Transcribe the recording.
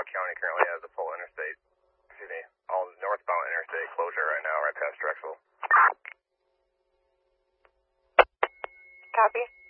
Watauga County currently has a full all northbound interstate closure right now, right past Drexel. Copy.